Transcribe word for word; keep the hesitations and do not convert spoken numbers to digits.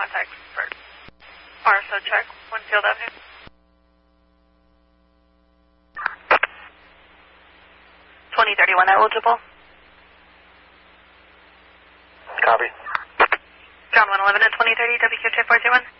contact for R S O check, Winfield Avenue. twenty thirty-one eligible. Copy. Ground one eleven at twenty thirty, W Q J four zero one.